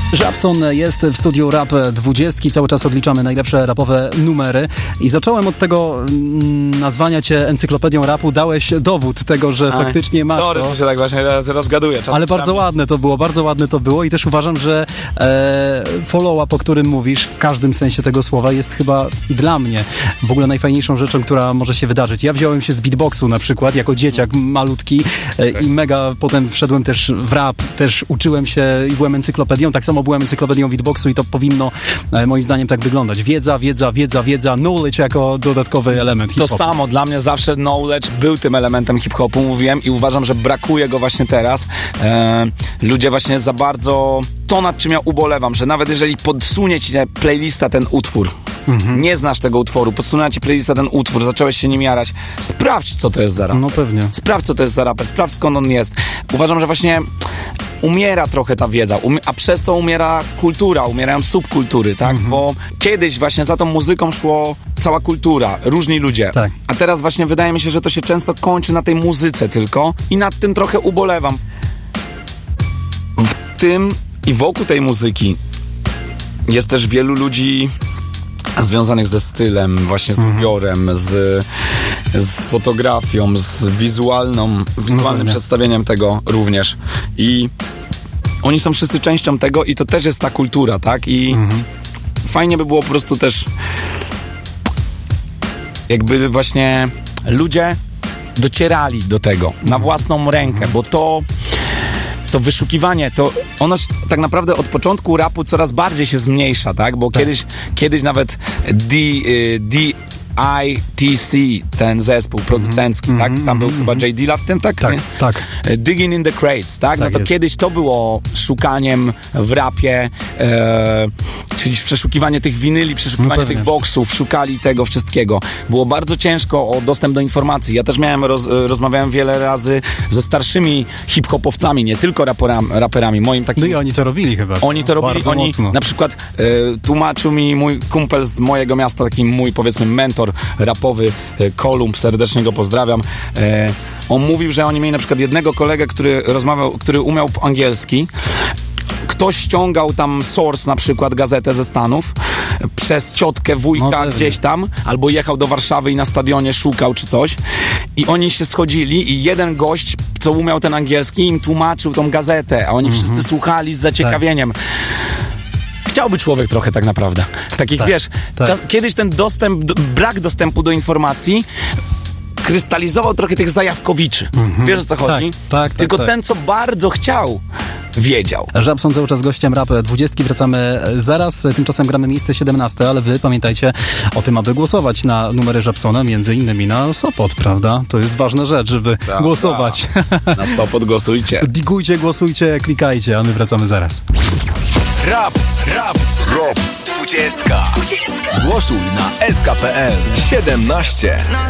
Żabson jest w studiu Rap 20, cały czas odliczamy najlepsze rapowe numery i zacząłem od tego nazwania cię encyklopedią rapu, dałeś dowód tego, że faktycznie masz sorry, to. że się tak właśnie rozgaduję. Ale bardzo ładne to było i też uważam, że follow-up, o którym mówisz, w każdym sensie tego słowa jest chyba dla mnie w ogóle najfajniejszą rzeczą, która może się wydarzyć. Ja wziąłem się z beatboxu na przykład, jako dzieciak malutki i mega potem wszedłem też w rap, też uczyłem się i byłem encyklopedią, tak samo byłem encyklopedią beatboxu i to powinno moim zdaniem tak wyglądać. Wiedza, knowledge jako dodatkowy element hip-hopu. To samo, dla mnie zawsze knowledge był tym elementem hip-hopu, mówiłem i uważam, że brakuje go właśnie teraz. Ludzie właśnie za bardzo, to nad czym ja ubolewam, że nawet jeżeli podsunie ci playlista ten utwór, nie znasz tego utworu, podsunęła ci playlista ten utwór, zacząłeś się nim jarać, sprawdź, co to jest za raper. No pewnie. Sprawdź, co to jest za raper, sprawdź, skąd on jest. Uważam, że właśnie umiera trochę ta wiedza, a przez to umiera kultura, umierają subkultury, tak? Bo kiedyś właśnie za tą muzyką szło cała kultura, różni ludzie. Tak. A teraz właśnie wydaje mi się, że to się często kończy na tej muzyce tylko i nad tym trochę ubolewam. W tym i wokół tej muzyki jest też wielu ludzi związanych ze stylem, właśnie z ubiorem, z fotografią, z wizualnym przedstawieniem tego również. I oni są wszyscy częścią tego i to też jest ta kultura, tak? I fajnie by było po prostu też jakby właśnie ludzie docierali do tego na własną rękę, bo to wyszukiwanie, to ono tak naprawdę od początku rapu coraz bardziej się zmniejsza, tak? Bo kiedyś nawet DITC, ten zespół producencki, tak? Tam był chyba J. Dilla w tym, tak? Tak. Digging in the Crates, tak? No to jest. Kiedyś to było szukaniem w rapie, czyli przeszukiwanie tych winyli, przeszukiwanie tych boksów, szukali tego wszystkiego. Było bardzo ciężko o dostęp do informacji. Ja też rozmawiałem wiele razy ze starszymi hip-hopowcami, nie tylko raperami. Moim takim... No i oni to robili chyba. Oni to robili, mocno. Na przykład tłumaczył mi mój kumpel z mojego miasta, taki mój, powiedzmy, mentor rapowy, Kolumb, serdecznie go pozdrawiam. On mówił, że oni mieli na przykład jednego kolegę, który umiał po angielski. Ktoś ściągał tam Source, na przykład gazetę ze Stanów, przez ciotkę, wujka gdzieś tam, albo jechał do Warszawy i na stadionie szukał czy coś. I oni się schodzili i jeden gość, co umiał ten angielski, im tłumaczył tą gazetę, a oni wszyscy słuchali z zaciekawieniem. Chciałby człowiek trochę tak naprawdę. Takich, wiesz, kiedyś ten brak dostępu do informacji krystalizował trochę tych zajawkowiczy. Wiesz, o co chodzi? Tylko ten, co bardzo chciał, wiedział. Żabson cały czas gościem Rap 20. Wracamy zaraz. Tymczasem gramy miejsce 17, ale wy pamiętajcie o tym, aby głosować na numery Żabsona, między innymi na Sopot, prawda? To jest ważna rzecz, żeby głosować. Na Sopot głosujcie. Digujcie, głosujcie, klikajcie, a my wracamy zaraz. Rap 20. Głosuj na SK.pl 17.